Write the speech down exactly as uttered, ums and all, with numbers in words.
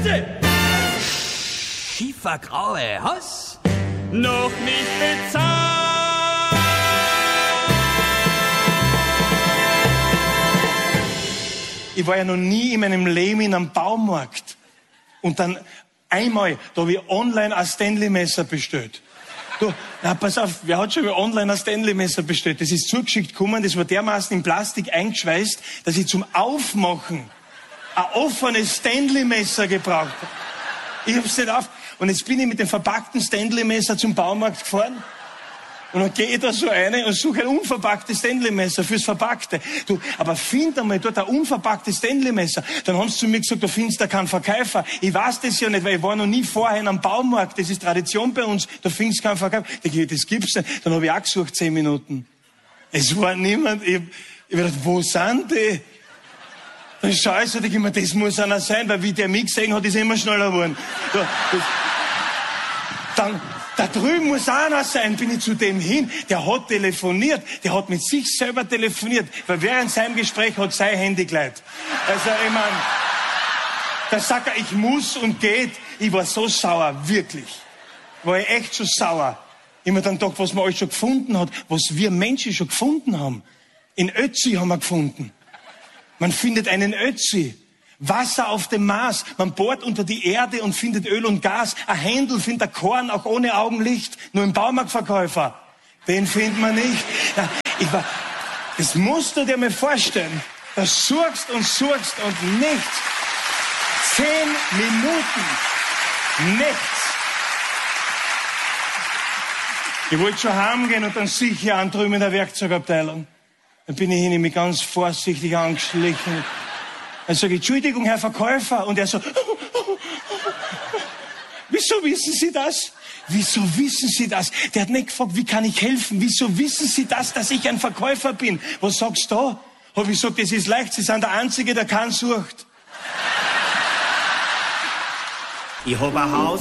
bitte! Schiefergraue Haus? Noch nicht bezahlt! Ich war ja noch nie in meinem Leben in einem Baumarkt. Und dann einmal, da habe ich online ein Stanley-Messer bestellt. Du, na, pass auf, wer hat schon mal online ein Stanley-Messer bestellt? Das ist zugeschickt gekommen, das war dermaßen in Plastik eingeschweißt, dass ich zum Aufmachen ein offenes Stanley-Messer gebraucht habe. Ich hab's nicht auf. Und jetzt bin ich mit dem verpackten Stanley-Messer zum Baumarkt gefahren. Und dann gehe ich da so rein und suche ein unverpacktes Stanley-Messer fürs Verpackte. Du, aber find einmal dort ein unverpacktes Stanley-Messer. Dann haben sie zu mir gesagt, du findest da keinen Verkäufer. Ich weiß das ja nicht, weil ich war noch nie vorher in einem Baumarkt. Das ist Tradition bei uns. Da findest keinen Verkäufer. Das gibt's nicht. Dann habe ich auch gesucht, zehn Minuten. Es war niemand. Ich, ich hab gedacht, wo sind die? Dann schaue ich so, denke ich mir, das muss einer sein, weil wie der mich gesehen hat, ist er immer schneller geworden. Da, das, dann, da drüben muss einer sein, bin ich zu dem hin. Der hat telefoniert, der hat mit sich selber telefoniert, weil während seinem Gespräch hat sein Handy geleitet. Also, ich mein, da sagt er, ich muss und geht. Ich war so sauer, wirklich. War ich echt so sauer. Ich hab mir dann gedacht, was man alles schon gefunden hat, was wir Menschen schon gefunden haben. In Ötzi haben wir gefunden. Man findet einen Ötzi. Wasser auf dem Mars. Man bohrt unter die Erde und findet Öl und Gas. Ein Händel findet ein Korn, auch ohne Augenlicht. Nur im Baumarktverkäufer. Den findet man nicht. Ja, ich war, das musst du dir mal vorstellen. Da suchst und suchst und nichts. Zehn Minuten. Nichts. Ich wollte schon heimgehen und dann sehe ich hier an drüben in der Werkzeugabteilung. Dann bin ich hin, mich ganz vorsichtig angeschlichen. Dann sage ich, Entschuldigung, Herr Verkäufer. Und er so, wieso wissen Sie das? Wieso wissen Sie das? Der hat nicht gefragt, wie kann ich helfen? Wieso wissen Sie das, dass ich ein Verkäufer bin? Was sagst du da? Hab ich gesagt, das ist leicht, Sie sind der Einzige, der keinen sucht. Ich hab ein Haus.